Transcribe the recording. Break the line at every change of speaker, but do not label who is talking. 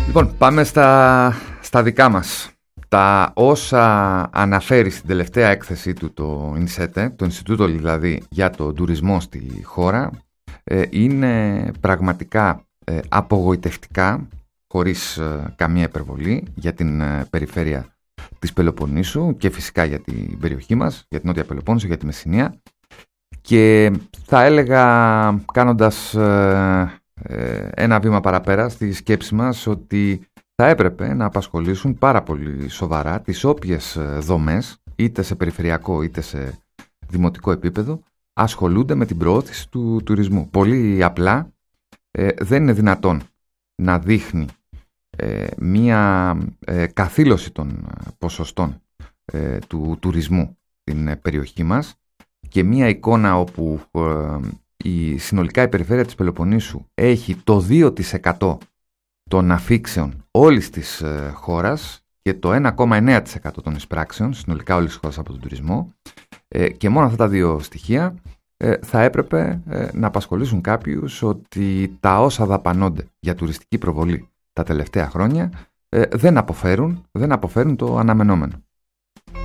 Λοιπόν, πάμε στα δικά μας. Τα όσα αναφέρει στην τελευταία έκθεσή του το ΙΝΣΕΤΕ, το Ινστιτούτο δηλαδή για τον τουρισμό στη χώρα, είναι πραγματικά απογοητευτικά, χωρίς καμία υπερβολή, για την περιφέρεια της Πελοποννήσου και φυσικά για την περιοχή μας, για την Νότια Πελοπόννησο, για τη Μεσσηνία. Και θα έλεγα, κάνοντας ένα βήμα παραπέρα στη σκέψη μας, ότι θα έπρεπε να απασχολήσουν πάρα πολύ σοβαρά τις όποιες δομές, είτε σε περιφερειακό είτε σε δημοτικό επίπεδο, ασχολούνται με την προώθηση του τουρισμού. Πολύ απλά δεν είναι δυνατόν να δείχνει μία καθήλωση των ποσοστών του τουρισμού στην περιοχή μας και μία εικόνα όπου συνολικά η περιφέρεια της Πελοποννήσου έχει το 2% των αφήξεων όλης της χώρας και το 1,9% των εισπράξεων συνολικά όλης της χώρας από τον τουρισμό, και μόνο αυτά τα δύο στοιχεία θα έπρεπε να απασχολήσουν κάποιους ότι τα όσα δαπανώνται για τουριστική προβολή τα τελευταία χρόνια δεν αποφέρουν το αναμενόμενο.